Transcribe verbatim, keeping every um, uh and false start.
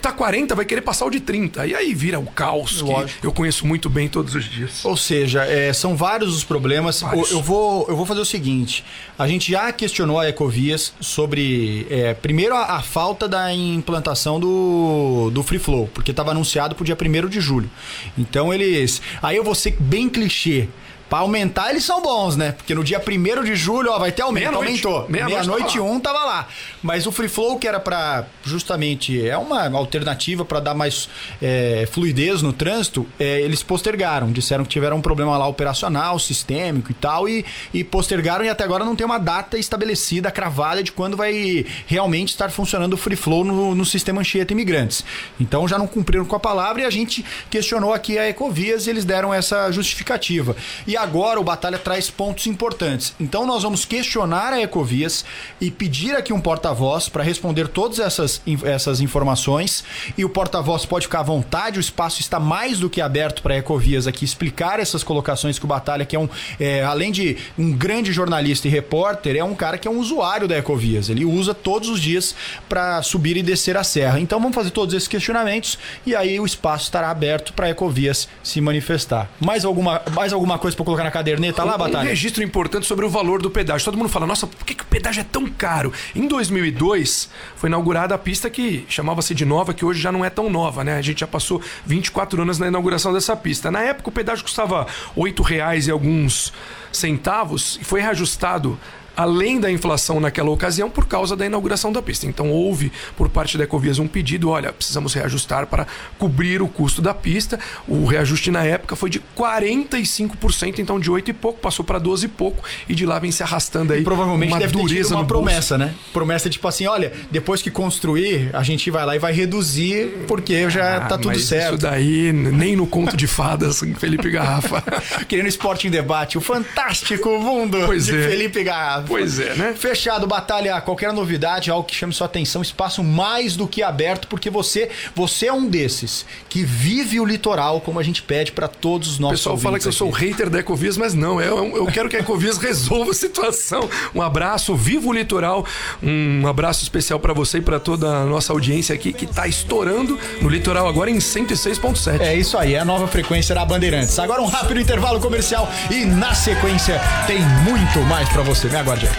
tá quarenta, vai querer passar o de trinta. E aí vira o caos Lógico. que eu conheço muito bem todos os dias. Ou seja, é, são vários os problemas. Vários. Eu, eu, vou, eu vou fazer o seguinte. A gente já questionou a Ecovias sobre, é, primeiro, a, a falta da implantação do, do Free Flow, porque estava anunciado para o dia primeiro de julho. Então eles... Aí eu vou ser bem clichê. Pra aumentar, eles são bons, né? Porque no dia primeiro de julho, ó, vai ter aumento. Meia-noite. Aumentou. Meia-noite Meia-noite tava lá. um tava lá. Mas o Free Flow, que era pra, justamente, é uma alternativa pra dar mais é, fluidez no trânsito, é, eles postergaram. Disseram que tiveram um problema lá operacional, sistêmico e tal, e, e postergaram, e até agora não tem uma data estabelecida, cravada, de quando vai realmente estar funcionando o Free Flow no, no sistema Anchieta Imigrantes. Então já não cumpriram com a palavra, e a gente questionou aqui a Ecovias e eles deram essa justificativa. E agora o Batalha traz pontos importantes. Então nós vamos questionar a Ecovias e pedir aqui um porta-voz para responder todas essas, essas informações. E o porta-voz pode ficar à vontade, o espaço está mais do que aberto para a Ecovias aqui explicar essas colocações que o Batalha, que é um, é, além de um grande jornalista e repórter, é um cara que é um usuário da Ecovias. Ele usa todos os dias para subir e descer a serra. Então vamos fazer todos esses questionamentos e aí o espaço estará aberto para a Ecovias se manifestar. Mais alguma, mais alguma coisa para colocar na caderneta lá, Batalha? Um registro importante sobre o valor do pedágio. Todo mundo fala, nossa, por que, que o pedágio é tão caro? Em dois mil e dois, foi inaugurada a pista que chamava-se de nova, que hoje já não é tão nova, né? A gente já passou vinte e quatro anos na inauguração dessa pista. Na época, o pedágio custava oito reais e alguns centavos e foi reajustado além da inflação naquela ocasião por causa da inauguração da pista. Então houve por parte da Ecovias um pedido, olha, precisamos reajustar para cobrir o custo da pista. O reajuste na época foi de quarenta e cinco por cento, então de oito e pouco passou para doze e pouco e de lá vem se arrastando aí. E provavelmente uma deve ter tido dureza uma no promessa, né? Promessa tipo assim, olha, depois que construir, a gente vai lá e vai reduzir porque já ah, tá tudo mas certo. Isso daí nem no conto de fadas, Felipe Garrafa. Querendo Esporte em Debate, o fantástico mundo Pois de é. Felipe Garrafa. Pois é, né? Fechado, Batalha. Qualquer novidade, algo que chame sua atenção, espaço mais do que aberto, porque você, você é um desses que vive o litoral, como a gente pede para todos os O nossos pessoal fala que eu sou o hater da Ecovias, mas não, eu, eu quero que a Ecovias resolva a situação. Um abraço, viva o litoral, um abraço especial para você e para toda a nossa audiência aqui que tá estourando no litoral agora em cento e seis ponto sete. É isso aí, é a nova frequência da Bandeirantes. Agora um rápido intervalo comercial e na sequência tem muito mais para você. Me aguarde.